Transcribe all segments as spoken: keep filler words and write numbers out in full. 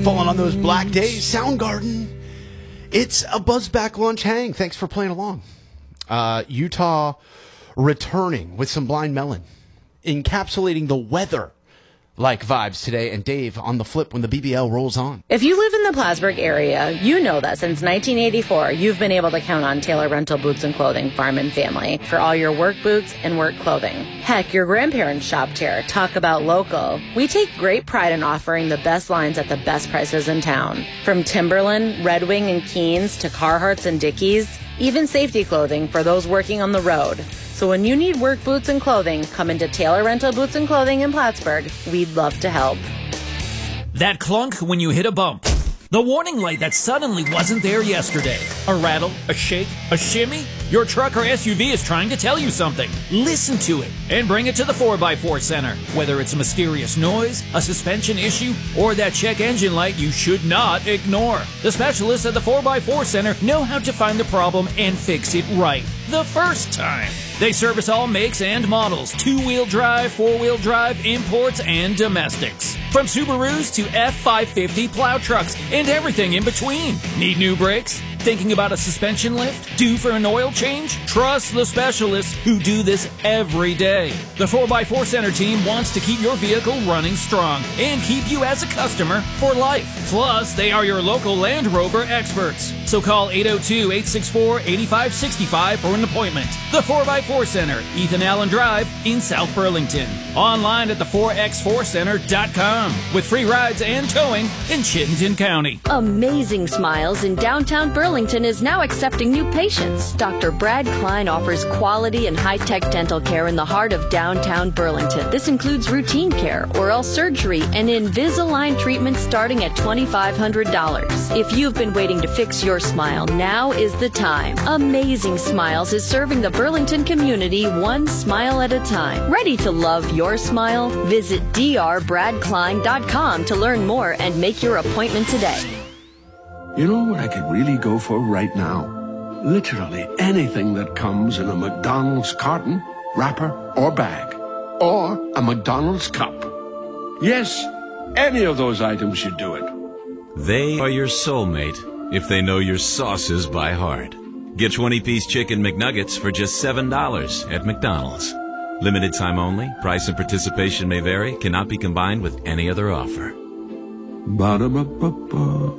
Falling on those black days, Soundgarden. It's a Buzzback lunch hang. Thanks for playing along. Uh, Utah returning with some Blind Melon, encapsulating the weather like vibes today, and Dave on the flip when the B B L rolls on. If you live in the Plattsburgh area, you know that since nineteen eighty-four, you've been able to count on Taylor Rental Boots and Clothing Farm and Family for all your work boots and work clothing. Heck, your grandparents shopped here. Talk about local. We take great pride in offering the best lines at the best prices in town. From Timberland, Red Wing, and Keens to Carhartts and Dickies, even safety clothing for those working on the road. So when you need work boots and clothing, come into Taylor Rental Boots and Clothing in Plattsburgh. We'd love to help. That clunk when you hit a bump. The warning light that suddenly wasn't there yesterday. A rattle, a shake, a shimmy. Your truck or S U V is trying to tell you something. Listen to it and bring it to the four by four Center. Whether it's a mysterious noise, a suspension issue, or that check engine light you should not ignore. The specialists at the four by four Center know how to find the problem and fix it right the first time. They service all makes and models, two-wheel drive, four-wheel drive, imports, and domestics. From Subarus to F five fifty plow trucks and everything in between. Need new brakes? Thinking about a suspension lift? Due for an oil change? Trust the specialists who do this every day. The four by four Center team wants to keep your vehicle running strong and keep you as a customer for life. Plus, they are your local Land Rover experts. So call eight oh two, eight six four, eight five six five for an appointment. The four by four Center, Ethan Allen Drive in South Burlington. Online at the four by four center dot com with free rides and towing in Chittenden County. Amazing Smiles in downtown Burlington is now accepting new patients. Doctor Brad Klein offers quality and high-tech dental care in the heart of downtown Burlington. This includes routine care, oral surgery, and Invisalign treatment starting at twenty-five hundred dollars. If you've been waiting to fix your smile, now is the time. Amazing Smiles is serving the Burlington community one smile at a time. Ready to love your smile? Visit d r brad klein dot com to learn more and make your appointment today. You know what I could really go for right now? Literally anything that comes in a McDonald's carton, wrapper, or bag. Or a McDonald's cup. Yes, any of those items should do it. They are your soulmate if they know your sauces by heart. Get twenty-piece chicken McNuggets for just seven dollars at McDonald's. Limited time only. Price and participation may vary. Cannot be combined with any other offer. Ba-da-ba-ba-ba.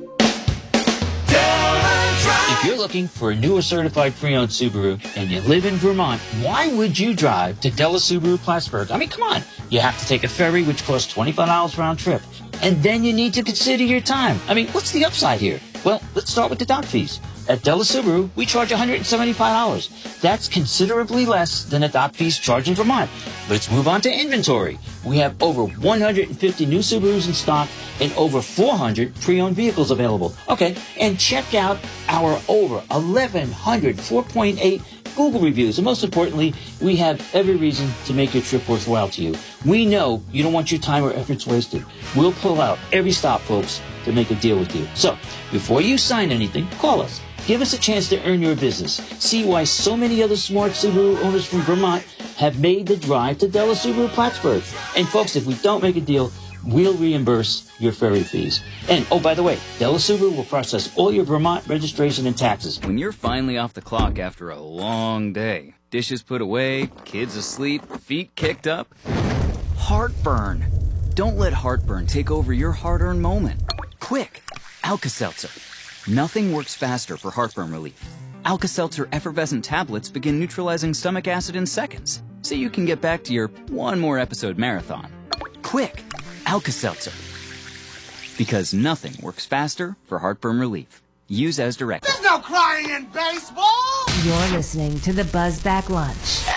If you're looking for a new or certified pre-owned Subaru and you live in Vermont, why would you drive to Della Subaru Plattsburgh? I mean, come on. You have to take a ferry, which costs twenty-five dollars round trip. And then you need to consider your time. I mean, what's the upside here? Well, let's start with the dock fees. At Della Subaru, we charge one hundred seventy-five dollars. That's considerably less than the dock fees charged in Vermont. Let's move on to inventory. We have over one hundred fifty new Subarus in stock and over four hundred pre-owned vehicles available. Okay, and check out our over eleven hundred four point eight Google reviews. And most importantly, we have every reason to make your trip worthwhile to you. We know you don't want your time or efforts wasted. We'll pull out every stop, folks, to make a deal with you. So, before you sign anything, call us. Give us a chance to earn your business. See why so many other smart Subaru owners from Vermont have made the drive to Della Subaru Plattsburgh. And folks, if we don't make a deal, we'll reimburse your ferry fees. And, oh, by the way, Della Subaru will process all your Vermont registration and taxes. When you're finally off the clock after a long day, dishes put away, kids asleep, feet kicked up, heartburn. Don't let heartburn take over your hard-earned moment. Quick, Alka-Seltzer. Nothing works faster for heartburn relief. Alka-Seltzer effervescent tablets begin neutralizing stomach acid in seconds, so you can get back to your one more episode marathon. Quick, Alka-Seltzer. Because nothing works faster for heartburn relief. Use as directed. There's no crying in baseball! You're listening to the Buzzback Lunch.